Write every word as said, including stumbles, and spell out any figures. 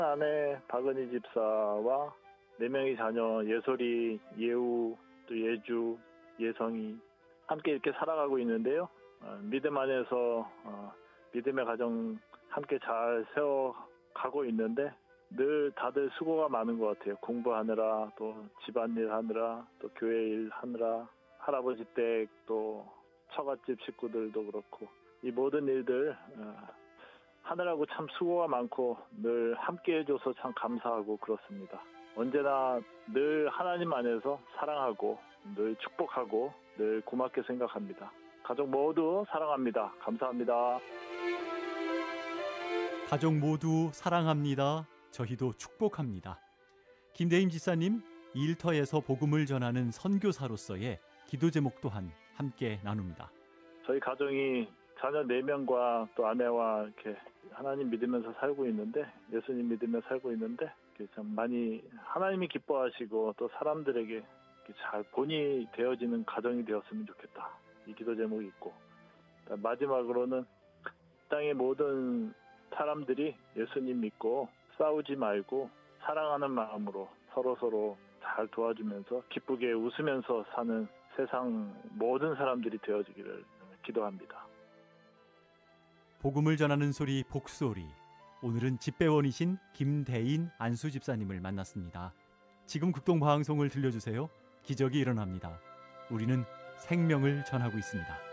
아내 박은희 집사와 네 명의 자녀 예솔이, 예우, 또 예주, 예성이 함께 이렇게 살아가고 있는데요. 어, 믿음 안에서 어, 믿음의 가정 함께 잘 세워가고 있는데 늘 다들 수고가 많은 것 같아요. 공부하느라, 또 집안일 하느라, 또 교회 일 하느라, 할아버지 댁, 또 처갓집 식구들도 그렇고 이 모든 일들 어, 하느라고 참 수고가 많고 늘 함께 해줘서 참 감사하고 그렇습니다. 언제나 늘 하나님 안에서 사랑하고 늘 축복하고 늘 고맙게 생각합니다. 가족 모두 사랑합니다. 감사합니다. 가족 모두 사랑합니다. 저희도 축복합니다. 김대임 집사님, 일터에서 복음을 전하는 선교사로서의 기도 제목 또한 함께 나눕니다. 저희 가정이 자녀 네 명과 또 아내와 이렇게 하나님 믿으면서 살고 있는데, 예수님 믿으며 살고 있는데, 참 많이 하나님이 기뻐하시고 또 사람들에게 잘 본이 되어지는 가정이 되었으면 좋겠다. 이 기도 제목이 있고, 마지막으로는 땅의 모든 사람들이 예수님 믿고 싸우지 말고 사랑하는 마음으로 서로서로 잘 도와주면서 기쁘게 웃으면서 사는 세상 모든 사람들이 되어지기를 기도합니다. 복음을 전하는 소리 복소리. 오늘은 집배원이신 김대인 안수 집사님을 만났습니다. 지금 극동방송을 들려주세요. 기적이 일어납니다. 우리는 생명을 전하고 있습니다.